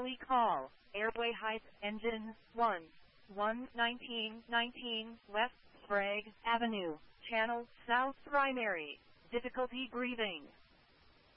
Charlie call, airway height, engine, 1919 West Sprague Avenue, channel, south primary, difficulty breathing.